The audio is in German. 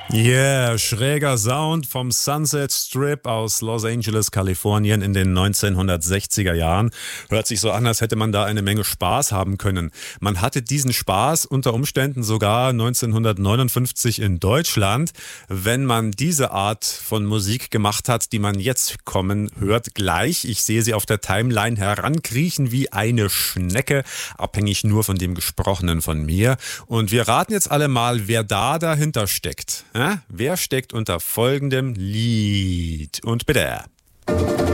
Yeah, schräger Sound vom Sunset Strip aus Los Angeles, Kalifornien in den 1960er Jahren. Hört sich so an, als hätte man da eine Menge Spaß haben können. Man hatte diesen Spaß unter Umständen sogar 1959 in Deutschland, wenn man diese Art von Musik gemacht hat, die man jetzt kommen hört. Gleich, ich sehe sie auf der Timeline herankriechen wie eine Schnecke, abhängig nur von dem Gesprochenen von mir. Und wir raten jetzt alle mal, wer da dahinter steckt. Wer steckt unter folgendem Lied? Und bitte.